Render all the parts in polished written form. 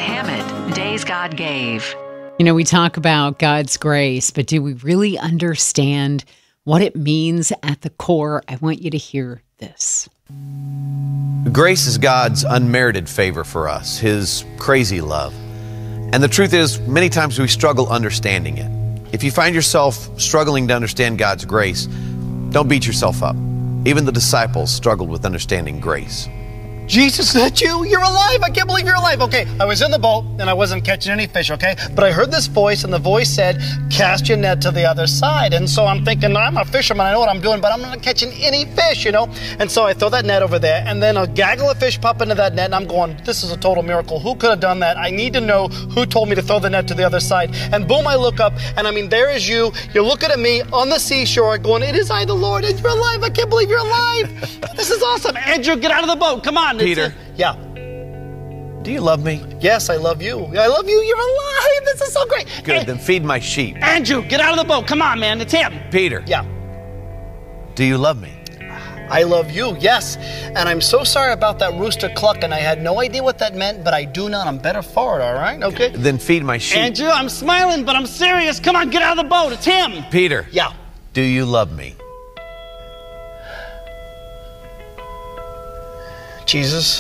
Hammett, Days God Gave. You know, we talk about God's grace, but do we really understand what it means at the core? I want you to hear this. Grace is God's unmerited favor for us, His crazy love. And the truth is, many times we struggle understanding it. If you find yourself struggling to understand God's grace, don't beat yourself up. Even the disciples struggled with understanding grace. Jesus, is that you? You're alive. I can't believe you're alive. Okay, I was in the boat and I wasn't catching any fish, okay? But I heard this voice and the voice said, cast your net to the other side. And so I'm thinking, I'm a fisherman, I know what I'm doing, but I'm not catching any fish, you know? And so I throw that net over there and then a gaggle of fish pop into that net and I'm going, this is a total miracle. Who could have done that? I need to know who told me to throw the net to the other side. And boom, I look up and I mean, there is you. You're looking at me on the seashore going, it is I, the Lord, and you're alive. I can't believe you're alive. This is awesome. Andrew, get out of the boat. Come on. Peter. Yeah. Do you love me? Yes, I love you. I love you. You're alive. This is so great. Good, then feed my sheep. Andrew, get out of the boat. Come on, man. It's him. Peter. Yeah. Do you love me? I love you, yes. And I'm so sorry about that rooster clucking. I had no idea what that meant, but I do now. I'm better for it, all right? Okay? Then feed my sheep. Andrew, I'm smiling, but I'm serious. Come on, get out of the boat. It's him. Peter. Yeah. Do you love me? Jesus,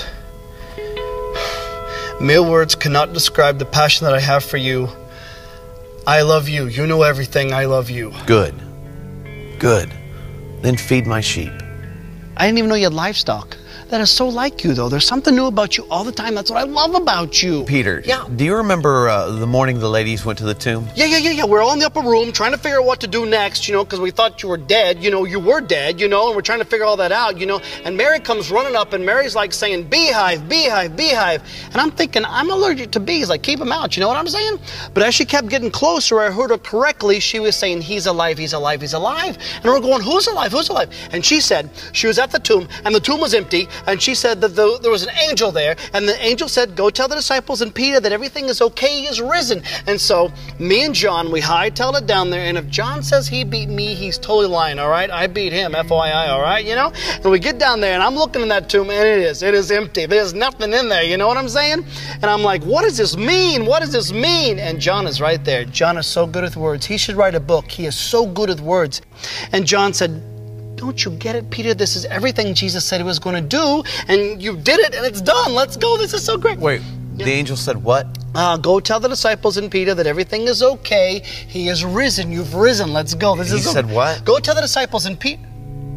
mere words cannot describe the passion that I have for you. I love you. You know everything. I love you. Good. Good. Then feed my sheep. I didn't even know you had livestock. That is so like you, though. There's something new about you all the time. That's what I love about you. Peter, yeah. Do you remember the morning the ladies went to the tomb? Yeah. We're all in the upper room trying to figure out what to do next, you know, because we thought you were dead. You know, you were dead, you know, and we're trying to figure all that out, you know. And Mary comes running up, and Mary's like saying, beehive, beehive, beehive. And I'm thinking, I'm allergic to bees. Like, keep them out, you know what I'm saying? But as she kept getting closer, I heard her correctly. She was saying, he's alive, he's alive, he's alive. And we're going, who's alive, who's alive? And she said, she was at the tomb, and the tomb was empty, and she said that there was an angel there, and the angel said, go tell the disciples and Peter that everything is okay, he is risen. And so me and John, we hightailed it down there, and if John says he beat me, he's totally lying, all right? I beat him, FYI, all right, you know? And we get down there, and I'm looking in that tomb, and it is empty. There's nothing in there, you know what I'm saying? And I'm like, what does this mean? What does this mean? And John is right there. John is so good with words. He should write a book. He is so good with words. And John said, don't you get it, Peter? This is everything Jesus said he was going to do, and you did it, and it's done. Let's go. This is so great. Wait, yeah. The angel said what? Go tell the disciples and Peter that everything is okay. He is risen. You've risen. Let's go. He said what? Go tell the disciples and Peter.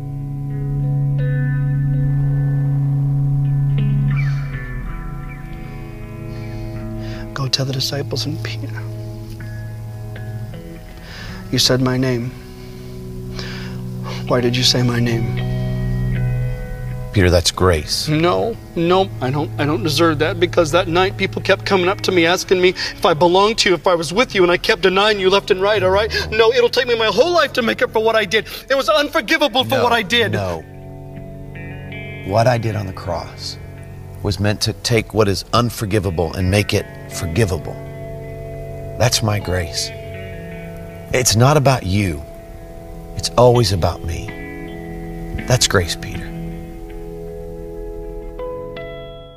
Go tell the disciples and Peter. You said my name. Why did you say my name? Peter, that's grace. No, I don't deserve that, because that night people kept coming up to me asking me if I belonged to you, if I was with you, and I kept denying you left and right, all right? No, it'll take me my whole life to make up for what I did. It was unforgivable for what I did. No. What I did on the cross was meant to take what is unforgivable and make it forgivable. That's my grace. It's not about you. It's always about me. That's grace, Peter.